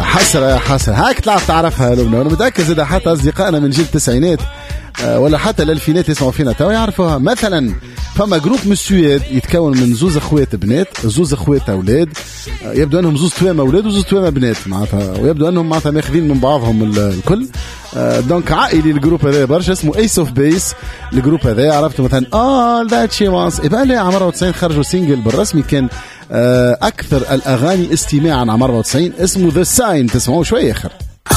حسرة هاك طلعت تعرفها لبنى. وانا متاكد اذا حتى اصدقائنا من جيل التسعينات ولا حتى الالفينات يسمعوا فينا تو يعرفوها. مثلا فما جروب من السويد يتكون من زوز اخوات بنات زوز اخوات اولاد، يبدو انهم زوز توام اولاد وزوز توام بنات معناتها، ويبدو انهم معناتها ماخذين من بعضهم الكل. دونك عائلي الجروب هذا برشا اسمه ايس اوف بيس. الجروب هذا عرفته مثلا all that she wants يبقى لي عام 94 خرجوا سينجل بالرسمي كان اكثر الاغاني استماعا عام 94 اسمه ذا ساين. تسمعوه شويه اخر.